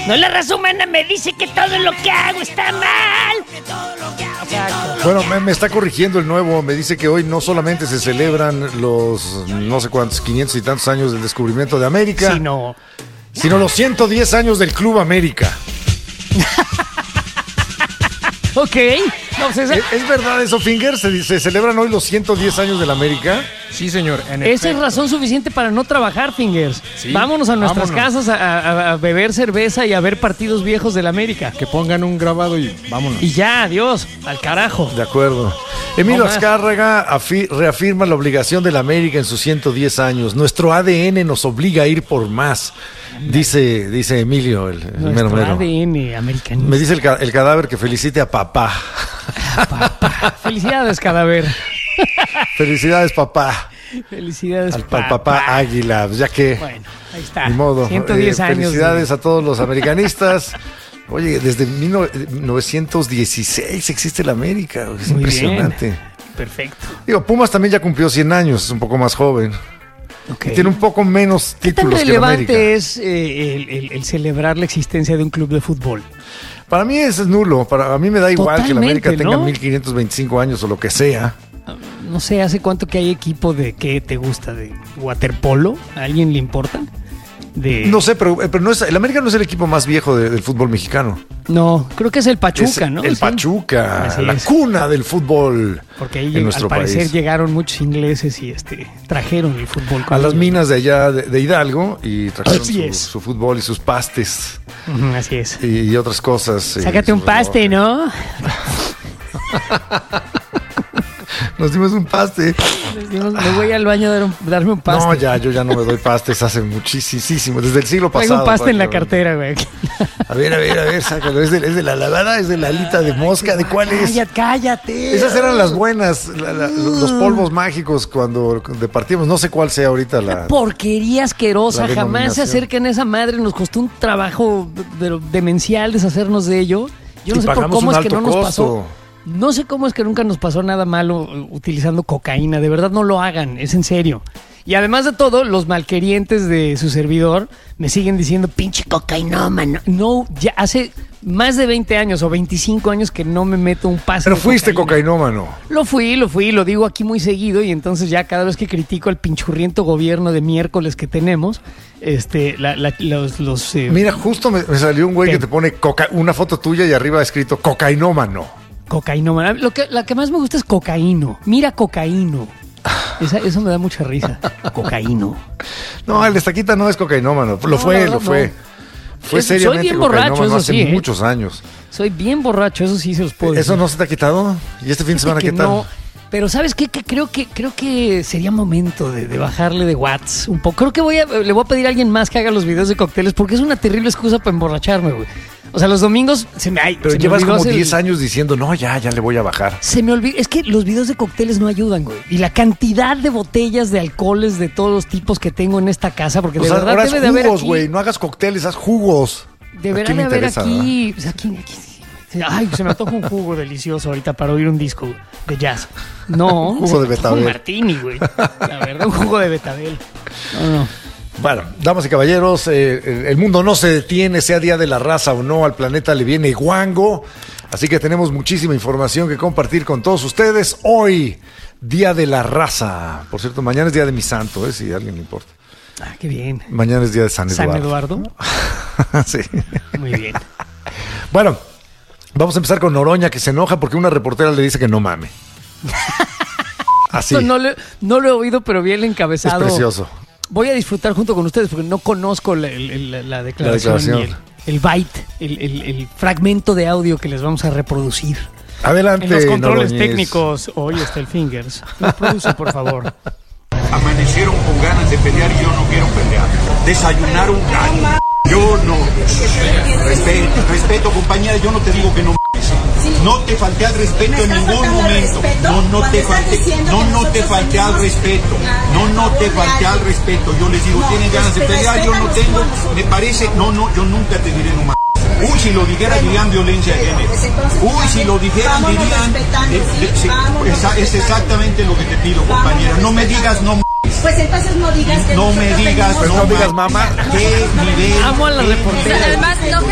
No, la raza humana me dice que todo lo que hago está mal. Bueno, me está corrigiendo el nuevo. Me dice que hoy no solamente se celebran los no sé cuántos, 500 y tantos años del descubrimiento de América, sino los 110 años del Club América. Ok. No, pues ¿Es verdad eso, Finger? ¿Se celebran hoy los 110 años del América? Sí, señor. Esa es razón suficiente para no trabajar, Fingers. Sí, vámonos a nuestras casas a beber cerveza y a ver partidos viejos del América. Que pongan un grabado y vámonos. Y ya, adiós, al carajo. De acuerdo. Emilio Azcárraga reafirma la obligación del América en sus 110 años. Nuestro ADN nos obliga a ir por más. Dice Emilio, el mero mero. ADN americanista. Me dice el cadáver que felicite a papá. Papá. Felicidades, cadáver. Felicidades, papá. Felicidades, al papá Águila, ya que. Bueno, ahí está. Ni modo. 110 años. Felicidades a todos los americanistas. Oye, desde 1916 existe la América. Es muy impresionante. Bien. Perfecto. Digo, Pumas también ya cumplió 100 años, es un poco más joven. Okay. Tiene un poco menos títulos que la América. ¿Qué tan relevante es el celebrar la existencia de un club de fútbol? Para mí es nulo. A mí me da igual que la América tenga 1525 años o lo que sea. No sé, ¿hace cuánto que hay equipo de qué te gusta? ¿De waterpolo? ¿A alguien le importa? No sé, pero no es, el América no es el equipo más viejo del fútbol mexicano. No, creo que es el Pachuca, ¿no? El Pachuca, la cuna del fútbol. Porque ahí al parecer llegaron muchos ingleses y trajeron el fútbol. A las minas de allá de Hidalgo y trajeron su fútbol y sus pastes. Así es. Y otras cosas. Sácate un paste, ¿no? Nos dimos un paste. Me voy al baño a darme un paste. No, yo ya no me doy pastes hace muchísimo, desde el siglo pasado. Tengo un paste en la cartera, güey. A ver, sácalo. ¿Es de la lavada? ¿Es de la alita de mosca? ¿De cuál es? Cállate. Esas eran las buenas, los polvos mágicos cuando departimos. No sé cuál sea ahorita la porquería asquerosa. Jamás se acerquen a esa madre. Nos costó un trabajo demencial deshacernos de ello. Yo no sé por cómo es que no nos pasó. No sé cómo es que nunca nos pasó nada malo utilizando cocaína. De verdad no lo hagan, es en serio. Y además de todo, los malquerientes de su servidor me siguen diciendo, pinche cocainómano. No, ya hace más de 20 años o 25 años que no me meto un paso. Pero fuiste cocainómano. Lo fui, lo digo aquí muy seguido. Y entonces ya cada vez que critico al pinchurriento gobierno de miércoles que tenemos, Mira, justo me salió un güey que te pone una foto tuya y arriba escrito cocainómano. Cocainómano. La que más me gusta es cocaíno. Mira, cocaíno. Eso me da mucha risa. Cocaíno. No, el Estaquita no es cocainómano. Lo fue. Fue seriamente soy bien borracho, eso hace sí, muchos años. Soy bien borracho, eso sí se los puedo decir. ¿Eso no se te ha quitado? ¿Y este fin de semana qué tal? No, pero ¿sabes qué? Creo que sería momento de bajarle de watts un poco. Creo que le voy a pedir a alguien más que haga los videos de cócteles porque es una terrible excusa para emborracharme, güey. O sea, los domingos Pero llevas como 10 años diciendo, no, ya le voy a bajar. Se me olvidó. Es que los videos de cócteles no ayudan, güey. Y la cantidad de botellas de alcoholes de todos los tipos que tengo en esta casa, porque de verdad debe de haber aquí... güey, no hagas cócteles, haz jugos. Deberá de haber aquí... O sea, aquí... Ay, se me antoja un jugo delicioso ahorita para oír un disco de jazz. No, un jugo de betabel. Un martini, güey. La verdad, un jugo de betabel. No. Bueno, damas y caballeros, el mundo no se detiene, sea Día de la Raza o no, al planeta le viene guango, así que tenemos muchísima información que compartir con todos ustedes. Hoy, Día de la Raza. Por cierto, mañana es Día de mi santo, si a alguien le importa. Ah, qué bien. Mañana es Día de San Eduardo. ¿San Eduardo? Sí. Muy bien. Bueno, vamos a empezar con Noroña, que se enoja porque una reportera le dice que no mame. Así. No lo he oído, pero vi el encabezado. Es precioso. Voy a disfrutar junto con ustedes porque no conozco la declaración. El byte, el fragmento de audio que les vamos a reproducir. Adelante, en los controles Noroñez. técnicos, hoy está el Fingers. Reproduce, por favor. Amanecieron con ganas de pelear y yo no quiero pelear. Desayunaron ganas. Yo no. Respeto, compañera, yo no te digo que no. No te falté al respeto en ningún momento. No te falté al respeto. No te falté al respeto. Yo les digo, ¿tienen ganas de pelear? Yo no tengo. Me parece, yo nunca te diré no más. Uy, si lo dijeran dirían violencia de género. Uy, si lo dijeran dirían. Es exactamente lo que te pido, compañera. No me digas no. Pues entonces no digas que no me digas, no digas mamá. ¿Qué nivel? Amo a la reportera. Además, no